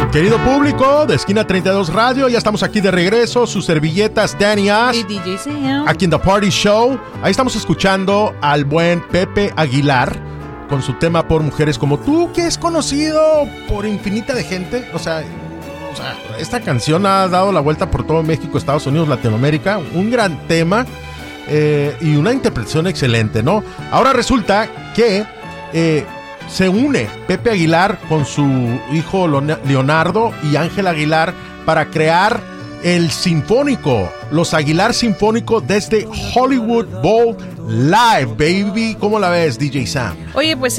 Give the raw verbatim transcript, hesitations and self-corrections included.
Querido público de Esquina treinta y dos Radio, ya estamos aquí de regreso, sus servilletas Danny Ash y D J Sam, aquí en The Party Show. Ahí estamos escuchando al buen Pepe Aguilar con su tema Por Mujeres Como Tú, que es conocido por infinita de gente. O sea, o sea, esta canción ha dado la vuelta por todo México, Estados Unidos, Latinoamérica. Un gran tema eh, y una interpretación excelente, ¿no? Ahora resulta que eh, se une Pepe Aguilar con su hijo Leonardo y Ángel Aguilar para crear el Sinfónico, los Aguilar Sinfónico desde Hollywood Bowl Live, baby. ¿Cómo la ves, D J Sam? Oye, pues